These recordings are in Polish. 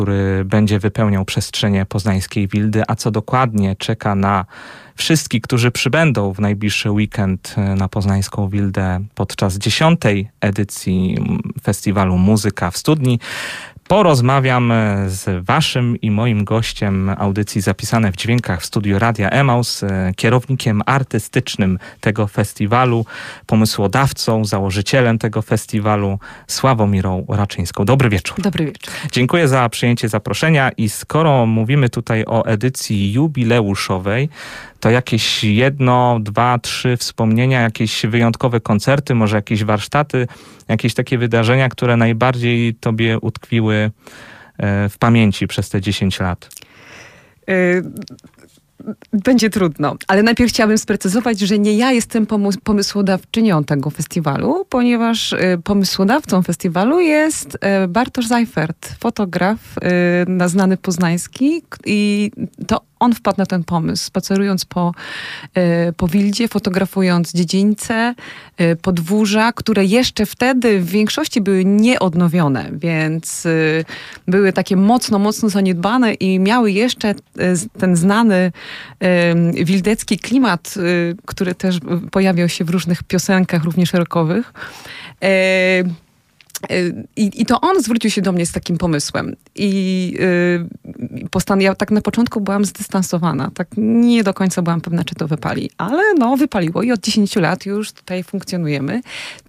który będzie wypełniał przestrzenie poznańskiej Wildy, a co dokładnie czeka na wszystkich, którzy przybędą w najbliższy weekend na poznańską Wildę podczas 10. edycji festiwalu Muzyka w Studni. Porozmawiam z waszym i moim gościem audycji Zapisane w Dźwiękach w studiu Radia Emaus, kierownikiem artystycznym tego festiwalu, pomysłodawcą, założycielem tego festiwalu, Sławomirą Raczyńską. Dobry wieczór. Dobry wieczór. Dziękuję za przyjęcie zaproszenia i skoro mówimy tutaj o edycji jubileuszowej, to jakieś 1, 2, 3 wspomnienia, jakieś wyjątkowe koncerty, może jakieś warsztaty, jakieś takie wydarzenia, które najbardziej tobie utkwiły w pamięci przez te 10 lat? Będzie trudno, ale najpierw chciałabym sprecyzować, że nie ja jestem pomysłodawczynią tego festiwalu, ponieważ pomysłodawcą festiwalu jest Bartosz Zajfert, fotograf znany poznański, i to on wpadł na ten pomysł, spacerując po Wildzie, fotografując dziedzińce, podwórza, które jeszcze wtedy w większości były nieodnowione, więc były takie mocno zaniedbane i miały jeszcze ten znany wildecki klimat, który też pojawiał się w różnych piosenkach, również rockowych. I to on zwrócił się do mnie z takim pomysłem. Ja tak na początku byłam zdystansowana. Tak nie do końca byłam pewna, czy to wypali. Ale no, wypaliło i od 10 lat już tutaj funkcjonujemy.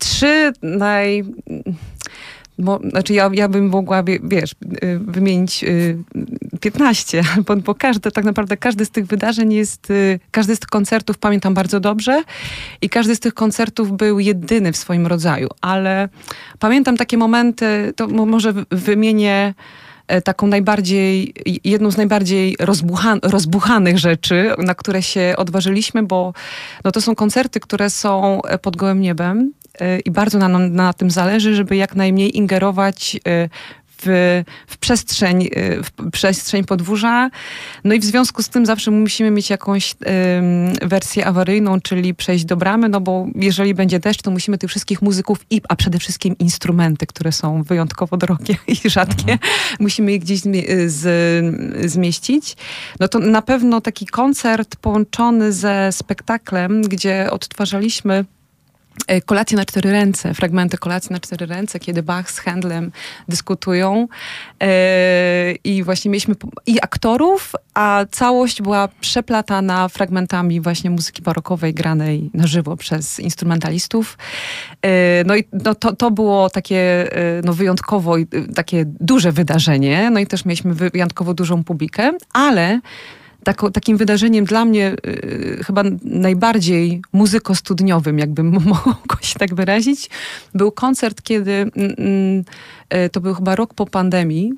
Ja bym mogła, wymienić 15, bo tak naprawdę każdy z tych wydarzeń każdy z tych koncertów pamiętam bardzo dobrze i każdy z tych koncertów był jedyny w swoim rodzaju, ale pamiętam takie momenty, to może wymienię taką jedną z najbardziej rozbuchanych rzeczy, na które się odważyliśmy, bo no to są koncerty, które są pod gołym niebem i bardzo nam na tym zależy, żeby jak najmniej ingerować w przestrzeń podwórza. No i w związku z tym zawsze musimy mieć jakąś wersję awaryjną, czyli przejść do bramy, no bo jeżeli będzie deszcz, to musimy tych wszystkich muzyków, a przede wszystkim instrumenty, które są wyjątkowo drogie i rzadkie, musimy je gdzieś zmieścić. No to na pewno taki koncert połączony ze spektaklem, gdzie odtwarzaliśmy kolację na 4 ręce, fragmenty kolacji na 4 ręce, kiedy Bach z Händlem dyskutują i właśnie mieliśmy i aktorów, a całość była przeplatana fragmentami właśnie muzyki barokowej granej na żywo przez instrumentalistów. No i to było takie wyjątkowo takie duże wydarzenie, no i też mieliśmy wyjątkowo dużą publikę, ale takim wydarzeniem dla mnie chyba najbardziej muzykostudniowym, jakbym mogła się tak wyrazić, był koncert, kiedy to był chyba rok po pandemii.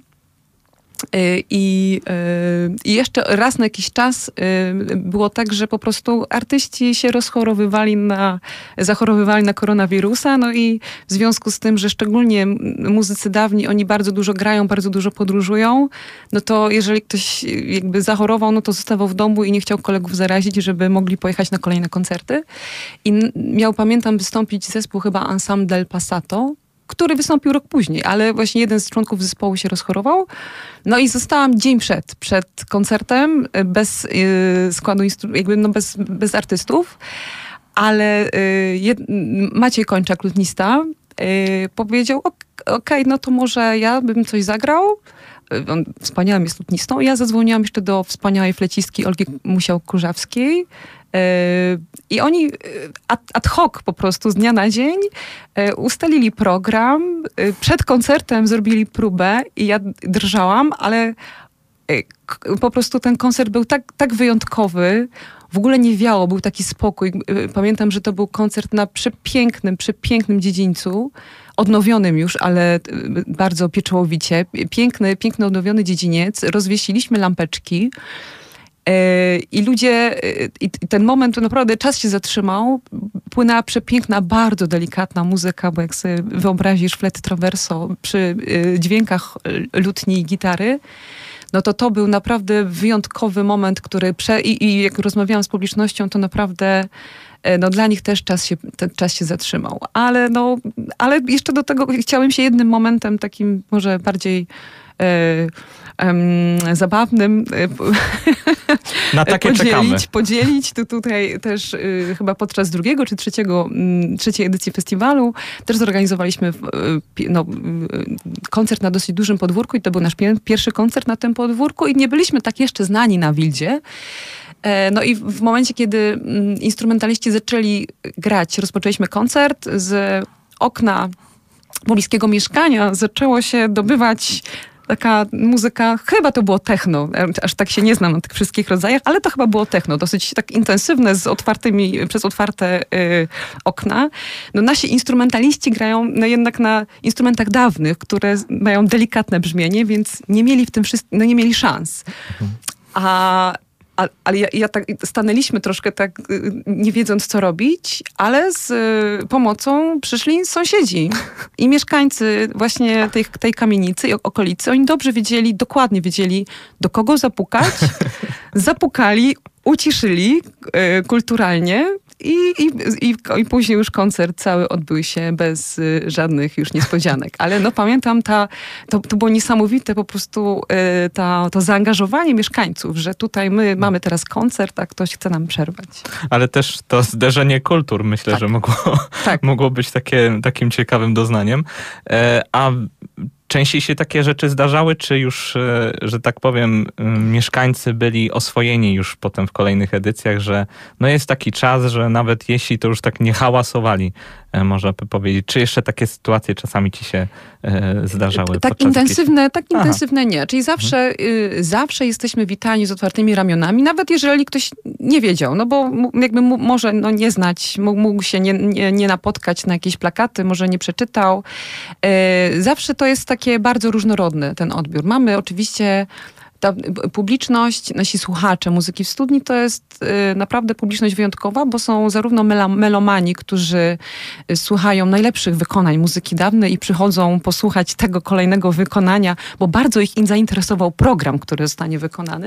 I jeszcze raz na jakiś czas było tak, że po prostu artyści się zachorowywali na koronawirusa, no i w związku z tym, że szczególnie muzycy dawni, oni bardzo dużo grają, bardzo dużo podróżują, no to jeżeli ktoś jakby zachorował, no to zostawał w domu i nie chciał kolegów zarazić, żeby mogli pojechać na kolejne koncerty. I pamiętam, wystąpić zespół chyba Ensemble del Passato, który wystąpił rok później, ale właśnie jeden z członków zespołu się rozchorował. No i zostałam dzień przed koncertem, bez składu bez artystów, ale Maciej Kończak, lutnista, powiedział, okej, no to może ja bym coś zagrał. On wspaniałym jest lutnistą. Ja zadzwoniłam jeszcze do wspaniałej flecistki Olgi Musiał-Kurzawskiej, i oni ad hoc po prostu z dnia na dzień ustalili program. Przed koncertem zrobili próbę i ja drżałam, ale po prostu ten koncert był tak wyjątkowy. W ogóle nie wiało, był taki spokój. Pamiętam, że to był koncert na przepięknym dziedzińcu, odnowionym już, ale bardzo pieczołowicie. Piękny, odnowiony dziedziniec. Rozwiesiliśmy lampeczki. I ludzie, i ten moment, naprawdę czas się zatrzymał, płynęła przepiękna, bardzo delikatna muzyka, bo jak sobie wyobrazisz flet traverso przy dźwiękach lutni i gitary, no to był naprawdę wyjątkowy moment, który i jak rozmawiałam z publicznością, to naprawdę dla nich też czas się zatrzymał. Ale jeszcze do tego chciałem się jednym momentem takim może bardziej zabawnym Na takie czekamy. Podzielić. Tu tutaj też chyba podczas drugiego czy trzeciej edycji festiwalu też zorganizowaliśmy koncert na dosyć dużym podwórku i to był nasz pierwszy koncert na tym podwórku i nie byliśmy tak jeszcze znani na Wildzie. No i w momencie, kiedy instrumentaliści zaczęli grać, rozpoczęliśmy koncert, z okna pobliskiego mieszkania zaczęło się dobywać taka muzyka, chyba to było techno, aż tak się nie znam na tych wszystkich rodzajach, ale to chyba było techno, dosyć tak intensywne, przez otwarte okna. No nasi instrumentaliści grają jednak na instrumentach dawnych, które mają delikatne brzmienie, więc nie mieli w tym nie mieli szans. Ale ja tak stanęliśmy troszkę tak, nie wiedząc co robić, ale z pomocą przyszli sąsiedzi i mieszkańcy właśnie tej kamienicy i okolicy. Oni dobrze dokładnie wiedzieli, do kogo zapukać. Zapukali, uciszyli kulturalnie i później już koncert cały odbył się bez żadnych już niespodzianek. Ale no pamiętam, to było niesamowite po prostu to zaangażowanie mieszkańców, że tutaj my mamy teraz koncert, a ktoś chce nam przerwać. Ale też to zderzenie kultur myślę, że mogło być takim ciekawym doznaniem. A częściej się takie rzeczy zdarzały, czy już, że tak powiem, mieszkańcy byli oswojeni już potem w kolejnych edycjach, że no jest taki czas, że nawet jeśli to już tak nie hałasowali, można by powiedzieć. Czy jeszcze takie sytuacje czasami ci się zdarzały? Tak intensywne nie. Czyli zawsze jesteśmy witani z otwartymi ramionami, nawet jeżeli ktoś nie wiedział, no bo jakby może nie znać, mógł się nie napotkać na jakieś plakaty, może nie przeczytał. Zawsze to jest takie bardzo różnorodny ten odbiór. Mamy oczywiście ta publiczność, nasi słuchacze muzyki w studni to jest naprawdę publiczność wyjątkowa, bo są zarówno melomani, którzy słuchają najlepszych wykonań muzyki dawnej i przychodzą posłuchać tego kolejnego wykonania, bo bardzo ich zainteresował program, który zostanie wykonany.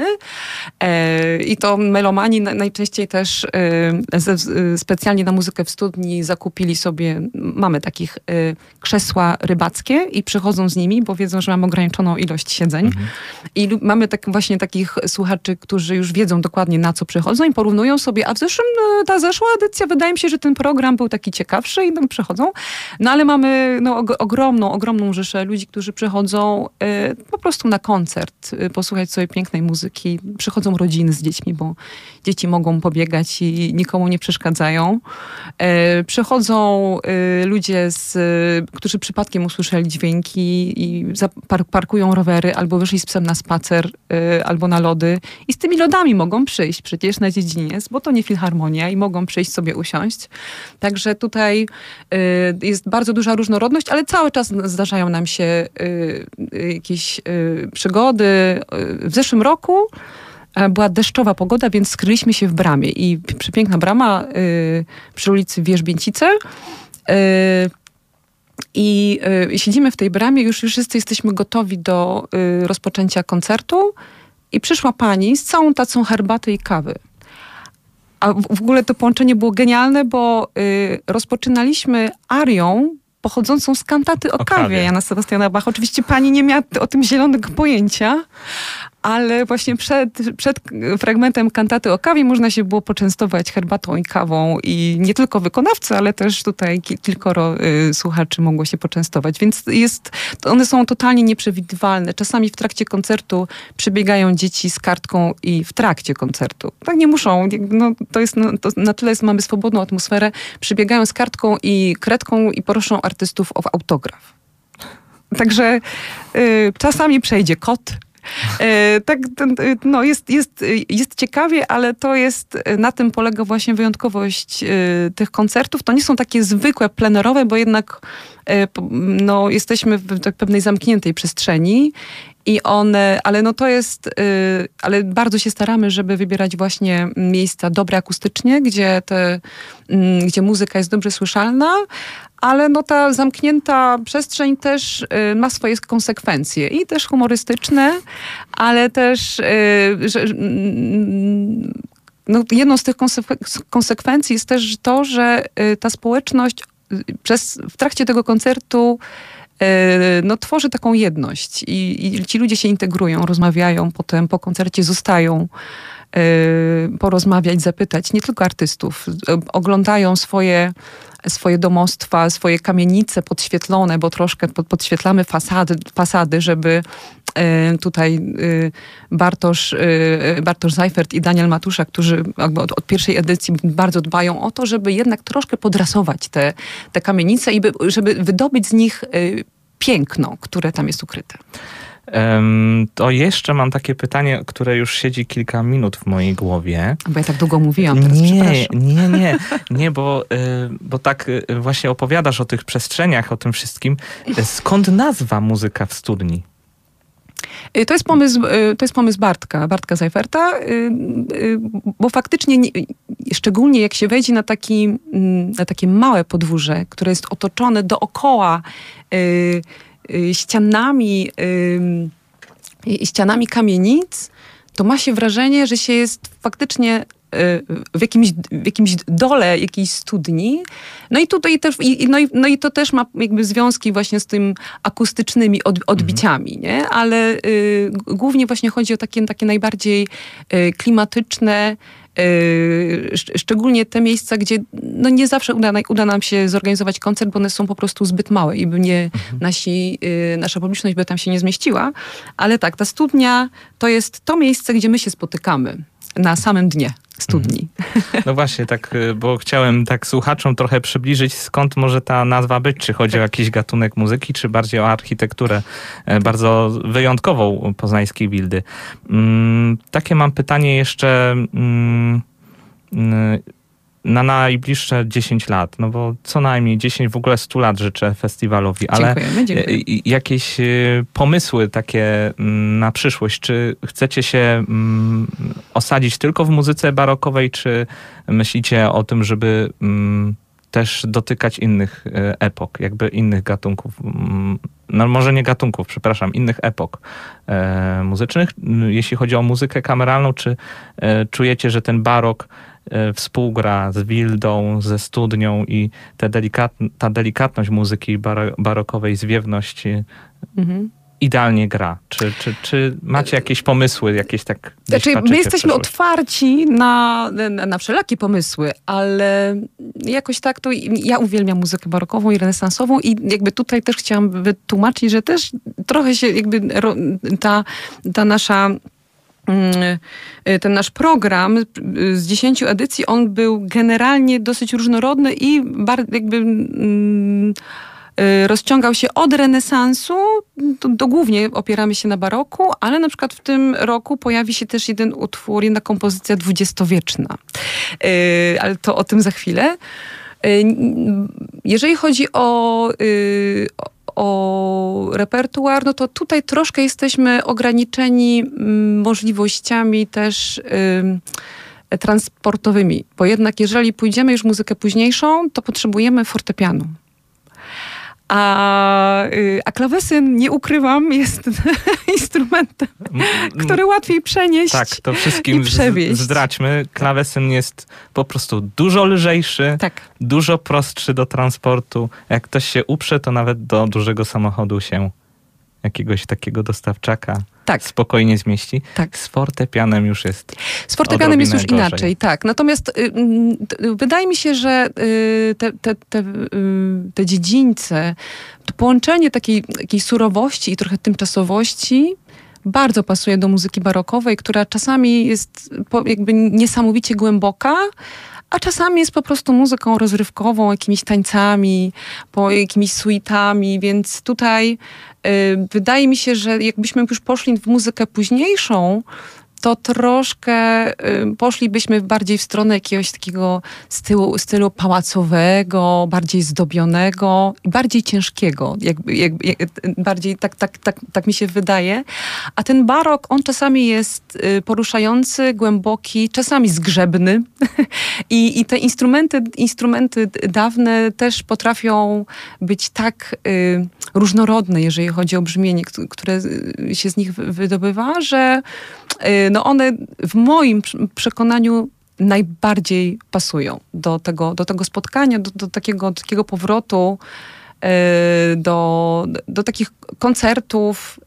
I to melomani najczęściej też specjalnie na muzykę w studni zakupili sobie, mamy takich krzesła rybackie i przychodzą z nimi, bo wiedzą, że mamy ograniczoną ilość siedzeń. I mamy właśnie takich słuchaczy, którzy już wiedzą dokładnie na co przychodzą i porównują sobie, a ta zeszła edycja, wydaje mi się, że ten program był taki ciekawszy i tam przychodzą. No ale mamy ogromną rzeszę ludzi, którzy przychodzą po prostu na koncert, posłuchać sobie pięknej muzyki. Przychodzą rodziny z dziećmi, bo dzieci mogą pobiegać i nikomu nie przeszkadzają. Przychodzą ludzie, którzy przypadkiem usłyszeli dźwięki i parkują rowery albo wyszli z psem na spacer albo na lody i z tymi lodami mogą przyjść przecież na dziedziniec, bo to nie filharmonia i mogą przyjść sobie usiąść. Także tutaj jest bardzo duża różnorodność, ale cały czas zdarzają nam się jakieś przygody. W zeszłym roku była deszczowa pogoda, więc skryliśmy się w bramie i przepiękna brama przy ulicy Wierzbięcice. I siedzimy w tej bramie, już wszyscy jesteśmy gotowi do rozpoczęcia koncertu i przyszła pani z całą tacą herbaty i kawy. A w ogóle to połączenie było genialne, bo rozpoczynaliśmy arią pochodzącą z kantaty o kawie Jana Sebastiana Bacha. Oczywiście pani nie miała o tym zielonego pojęcia, ale właśnie przed fragmentem kantaty o kawie można się było poczęstować herbatą i kawą i nie tylko wykonawcy, ale też tutaj kilkoro słuchaczy mogło się poczęstować. Więc one są totalnie nieprzewidywalne. Czasami w trakcie koncertu przybiegają dzieci z kartką i w trakcie koncertu. Tak nie muszą. Na tyle mamy swobodną atmosferę. Przybiegają z kartką i kredką i proszą artystów o autograf. Także czasami przejdzie kot. Jest ciekawie, ale na tym polega właśnie wyjątkowość tych koncertów. To nie są takie zwykłe, plenerowe, bo jednak jesteśmy w pewnej zamkniętej przestrzeni ale bardzo się staramy, żeby wybierać właśnie miejsca dobre akustycznie, gdzie muzyka jest dobrze słyszalna, ale ta zamknięta przestrzeń też ma swoje konsekwencje i też humorystyczne, ale też jedną z tych konsekwencji jest też to, że ta społeczność w trakcie tego koncertu no, tworzy taką jedność i ci ludzie się integrują, rozmawiają, potem po koncercie zostają porozmawiać, zapytać nie tylko artystów, oglądają swoje domostwa, swoje kamienice podświetlone, bo troszkę podświetlamy fasady, żeby tutaj Bartosz Seifert i Daniel Matusza, którzy od pierwszej edycji bardzo dbają o to, żeby jednak troszkę podrasować te kamienice i żeby wydobyć z nich piękno, które tam jest ukryte. To jeszcze mam takie pytanie, które już siedzi kilka minut w mojej głowie. Bo ja tak długo mówiłam, teraz przepraszam. Nie, bo tak właśnie opowiadasz o tych przestrzeniach, o tym wszystkim. Skąd nazwa Muzyka w studni? To jest pomysł Bartka Seiferta, bo faktycznie, szczególnie jak się wejdzie na takie małe podwórze, które jest otoczone dookoła ścianami kamienic, to ma się wrażenie, że się jest faktycznie w jakimś dole jakiejś studni. No i tutaj też, i to też ma jakby związki właśnie z tym akustycznymi odbiciami, nie? Ale głównie właśnie chodzi o takie najbardziej klimatyczne, szczególnie te miejsca, gdzie no nie zawsze uda nam się zorganizować koncert, bo one są po prostu zbyt małe i by nasza publiczność by tam się nie zmieściła. Ale tak, ta studnia to jest to miejsce, gdzie my się spotykamy na samym dnie studni. No właśnie, tak, bo chciałem tak słuchaczom trochę przybliżyć, skąd może ta nazwa być. Czy chodzi o jakiś gatunek muzyki, czy bardziej o architekturę bardzo wyjątkową poznańskiej Wildy. Takie mam pytanie jeszcze na najbliższe 10 lat, no bo co najmniej 10, w ogóle 100 lat życzę festiwalowi, ale dziękuję. Jakieś pomysły takie na przyszłość, czy chcecie się osadzić tylko w muzyce barokowej, czy myślicie o tym, żeby też dotykać innych epok, jakby innych gatunków, no może nie gatunków, przepraszam, innych epok muzycznych? Jeśli chodzi o muzykę kameralną, czy czujecie, że ten barok współgra z Wildą, ze studnią i ta delikatność muzyki barokowej, zwiewność idealnie gra? Czy macie jakieś pomysły, jakieś tak... Znaczy, my jesteśmy otwarci na wszelakie pomysły, ale jakoś tak to ja uwielbiam muzykę barokową i renesansową i jakby tutaj też chciałam wytłumaczyć, że też trochę się jakby ta nasza... Ten nasz program z 10 edycji, on był generalnie dosyć różnorodny i jakby rozciągał się od renesansu, to głównie opieramy się na baroku, ale na przykład w tym roku pojawi się też jeden utwór, jedna kompozycja dwudziestowieczna. Ale to o tym za chwilę. Jeżeli chodzi o repertuar, no to tutaj troszkę jesteśmy ograniczeni możliwościami też transportowymi, bo jednak jeżeli pójdziemy już w muzykę późniejszą, to potrzebujemy fortepianu. A klawesyn, nie ukrywam, jest instrumentem, który łatwiej przenieść. Tak, to wszystkim zdradźmy. Klawesyn jest po prostu dużo lżejszy, dużo prostszy do transportu. Jak ktoś się uprze, to nawet do dużego samochodu się jakiegoś takiego dostawczaka spokojnie zmieści. Tak. Z fortepianem już jest inaczej, tak. Natomiast wydaje mi się, że te dziedzińce, to połączenie takiej surowości i trochę tymczasowości bardzo pasuje do muzyki barokowej, która czasami jest jakby niesamowicie głęboka, a czasami jest po prostu muzyką rozrywkową, jakimiś tańcami, jakimiś suitami, więc tutaj wydaje mi się, że jakbyśmy już poszli w muzykę późniejszą, to troszkę poszlibyśmy bardziej w stronę jakiegoś takiego stylu pałacowego, bardziej zdobionego i bardziej ciężkiego. Bardziej tak mi się wydaje. A ten barok, on czasami jest poruszający, głęboki, czasami zgrzebny. I te instrumenty dawne też potrafią być tak różnorodne, jeżeli chodzi o brzmienie, które się z nich wydobywa, że no one w moim przekonaniu najbardziej pasują do tego spotkania, do takiego powrotu do takich koncertów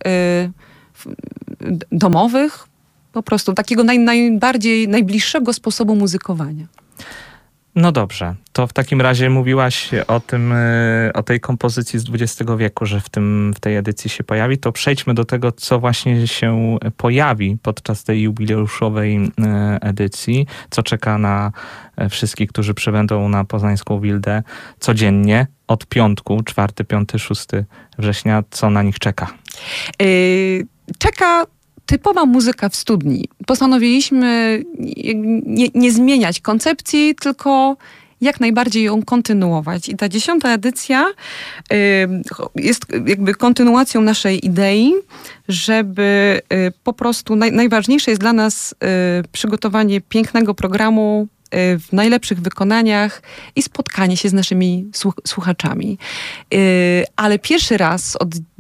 domowych, po prostu takiego najbliższego sposobu muzykowania. No dobrze, to w takim razie mówiłaś o tej kompozycji z XX wieku, że w tej edycji się pojawi, to przejdźmy do tego, co właśnie się pojawi podczas tej jubileuszowej edycji, co czeka na wszystkich, którzy przybędą na Poznańską Wildę codziennie od piątku, 4, 5, 6 września, co na nich czeka? Czeka typowa muzyka w studni. Postanowiliśmy nie zmieniać koncepcji, tylko jak najbardziej ją kontynuować. I ta 10. edycja jest jakby kontynuacją naszej idei, żeby po prostu najważniejsze jest dla nas przygotowanie pięknego programu w najlepszych wykonaniach i spotkanie się z naszymi słuchaczami. Ale pierwszy raz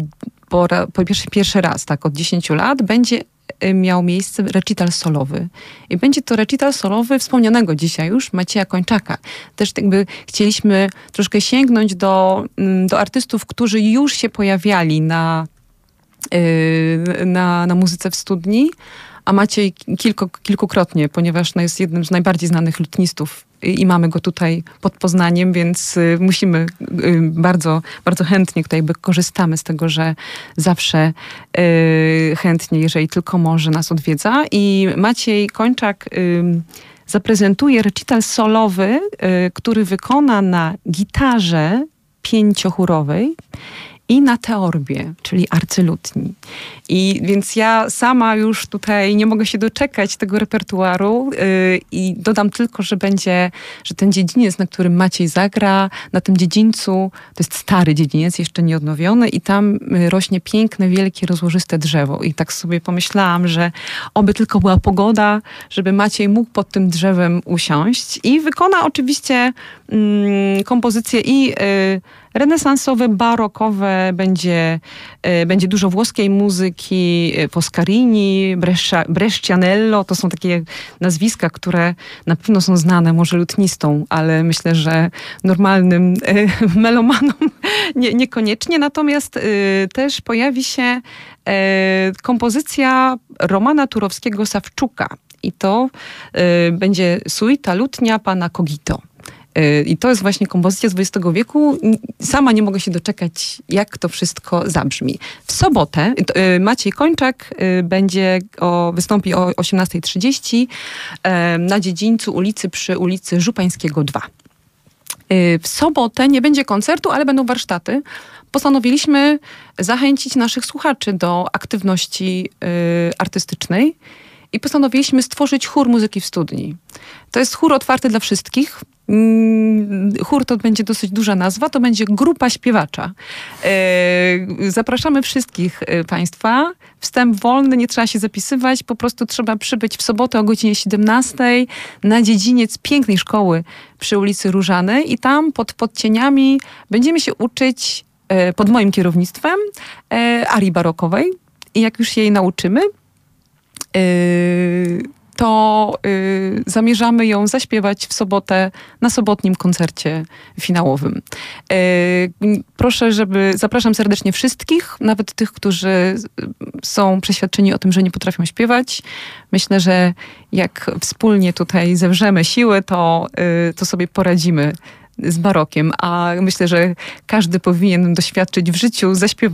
od 10 lat będzie miał miejsce recital solowy. I będzie to recital solowy wspomnianego dzisiaj już Macieja Kończaka. Też jakby chcieliśmy troszkę sięgnąć do artystów, którzy już się pojawiali na muzyce w studni, a Maciej kilkukrotnie, ponieważ jest jednym z najbardziej znanych lutnistów i mamy go tutaj pod Poznaniem, więc musimy bardzo, bardzo chętnie tutaj korzystamy z tego, że zawsze chętnie, jeżeli tylko może, nas odwiedza. I Maciej Kończak zaprezentuje recital solowy, który wykona na gitarze pięciochórowej i na teorbie, czyli arcylutni. I więc ja sama już tutaj nie mogę się doczekać tego repertuaru i dodam tylko, że ten dziedziniec, na którym Maciej zagra, na tym dziedzińcu, to jest stary dziedziniec, jeszcze nie odnowiony i tam rośnie piękne, wielkie, rozłożyste drzewo. I tak sobie pomyślałam, że oby tylko była pogoda, żeby Maciej mógł pod tym drzewem usiąść i wykona oczywiście kompozycje i renesansowe, barokowe, będzie dużo włoskiej muzyki, Foscarini, Brescianello, to są takie nazwiska, które na pewno są znane może lutnistom, ale myślę, że normalnym melomanom niekoniecznie. Natomiast też pojawi się kompozycja Romana Turowskiego-Sawczuka i to będzie suita lutnia pana Cogito. I to jest właśnie kompozycja z XX wieku. Sama nie mogę się doczekać, jak to wszystko zabrzmi. W sobotę Maciej Kończak wystąpi o 18:30 na dziedzińcu przy ulicy Żupańskiego 2. W sobotę nie będzie koncertu, ale będą warsztaty. Postanowiliśmy zachęcić naszych słuchaczy do aktywności artystycznej i postanowiliśmy stworzyć chór muzyki w studni. To jest chór otwarty dla wszystkich. Chór to będzie dosyć duża nazwa, to będzie grupa śpiewacza. Zapraszamy wszystkich Państwa. Wstęp wolny, nie trzeba się zapisywać, po prostu trzeba przybyć w sobotę o godzinie 17 na dziedziniec pięknej szkoły przy ulicy Różanej i tam pod cieniami będziemy się uczyć pod moim kierownictwem arii barokowej i jak już się jej nauczymy, to zamierzamy ją zaśpiewać w sobotę na sobotnim koncercie finałowym. Zapraszam serdecznie wszystkich, nawet tych, którzy są przeświadczeni o tym, że nie potrafią śpiewać. Myślę, że jak wspólnie tutaj zewrzemy siły, to sobie poradzimy z barokiem, a myślę, że każdy powinien doświadczyć w życiu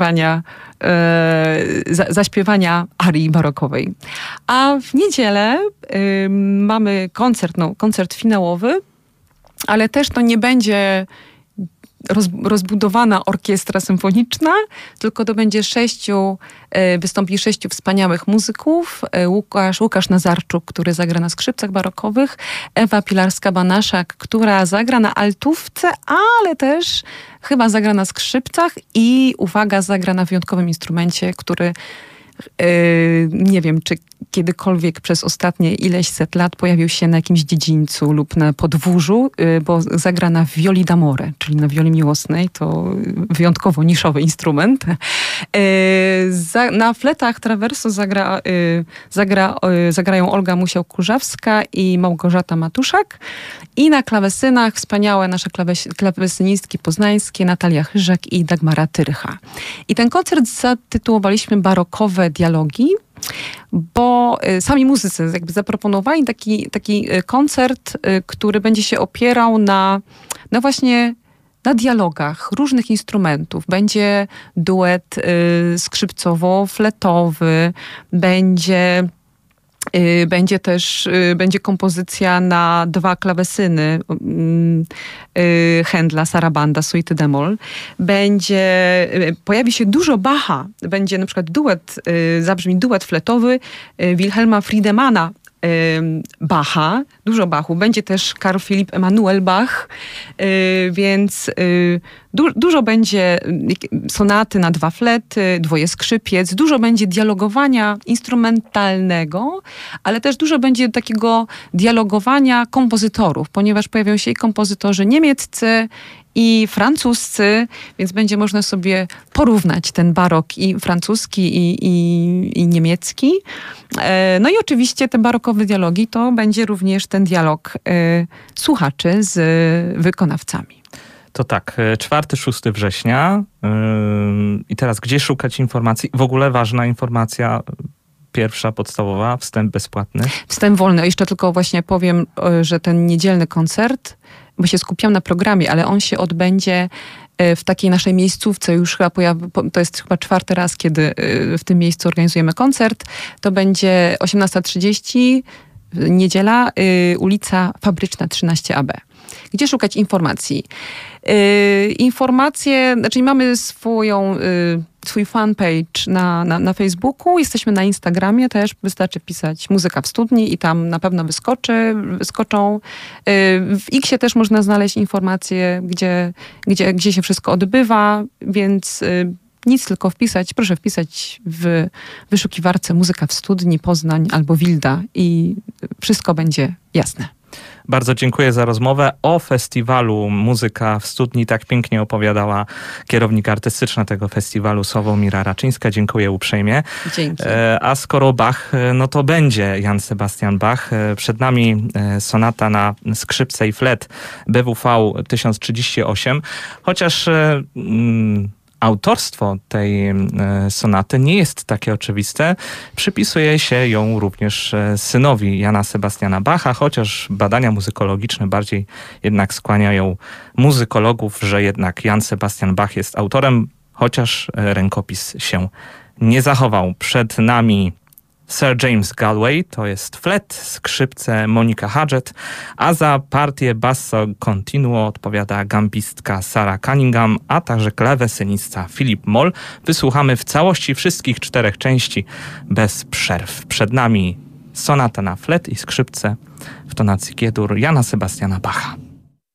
zaśpiewania arii barokowej. A w niedzielę mamy koncert finałowy, ale też to nie będzie rozbudowana orkiestra symfoniczna, tylko to będzie wystąpi 6 wspaniałych muzyków. Łukasz Nazarczuk, który zagra na skrzypcach barokowych, Ewa Pilarska-Banaszak, która zagra na altówce, ale też chyba zagra na skrzypcach i uwaga, zagra na wyjątkowym instrumencie, który nie wiem, czy kiedykolwiek przez ostatnie ileś set lat pojawił się na jakimś dziedzińcu lub na podwórzu, bo zagra na violi d'amore, czyli na wioli miłosnej. To wyjątkowo niszowy instrument. Na fletach traverso zagrają Olga Musiał-Kurzawska i Małgorzata Matuszak. I na klawesynach wspaniałe nasze klawesynistki poznańskie Natalia Chyżak i Dagmara Tyrcha. I ten koncert zatytułowaliśmy Barokowe dialogi, bo sami muzycy jakby zaproponowali taki koncert, który będzie się opierał na właśnie na dialogach różnych instrumentów. Będzie duet skrzypcowo-fletowy, będzie kompozycja na 2 klawesyny Händla, Sarabanda, suity d-moll. Pojawi się dużo Bacha. Będzie na przykład zabrzmi duet fletowy Wilhelma Friedemana Bacha, dużo Bachu. Będzie też Karl Philipp Emanuel Bach, więc dużo będzie sonaty na 2 flety, 2 skrzypiec, dużo będzie dialogowania instrumentalnego, ale też dużo będzie takiego dialogowania kompozytorów, ponieważ pojawią się i kompozytorzy niemieccy, i francuscy, więc będzie można sobie porównać ten barok i francuski, i niemiecki. No i oczywiście te barokowe dialogi to będzie również ten dialog słuchaczy z wykonawcami. To tak, 4-6 września. I teraz gdzie szukać informacji? W ogóle ważna informacja, pierwsza, podstawowa, wstęp bezpłatny. Wstęp wolny. Jeszcze tylko właśnie powiem, że ten niedzielny koncert, bo się skupiam na programie, ale on się odbędzie w takiej naszej miejscówce, już chyba to jest chyba 4. raz, kiedy w tym miejscu organizujemy koncert. To będzie 18:30, niedziela, ulica Fabryczna 13AB. Gdzie szukać informacji? Mamy swój fanpage na Facebooku, jesteśmy na Instagramie też, wystarczy pisać Muzyka w Studni i tam na pewno wyskoczą. W X-ie też można znaleźć informacje, gdzie się wszystko odbywa, więc nic, tylko proszę wpisać w wyszukiwarce Muzyka w Studni, Poznań albo Wilda i wszystko będzie jasne. Bardzo dziękuję za rozmowę. O festiwalu Muzyka w Studni tak pięknie opowiadała kierownik artystyczna tego festiwalu Sławomira Raczyńska. Dziękuję uprzejmie. Dzięki. A skoro Bach, no to będzie Jan Sebastian Bach. Przed nami sonata na skrzypce i flet BWV 1038. Chociaż autorstwo tej sonaty nie jest takie oczywiste. Przypisuje się ją również synowi Jana Sebastiana Bacha, chociaż badania muzykologiczne bardziej jednak skłaniają muzykologów, że jednak Jan Sebastian Bach jest autorem, chociaż rękopis się nie zachował. Przed nami Sir James Galway, to jest flet, skrzypce Monika Hudgett, a za partię basso continuo odpowiada gambistka Sarah Cunningham, a także klawesynista Philip Moll. Wysłuchamy w całości wszystkich 4 części bez przerw. Przed nami sonata na flet i skrzypce w tonacji G-dur Jana Sebastiana Bacha.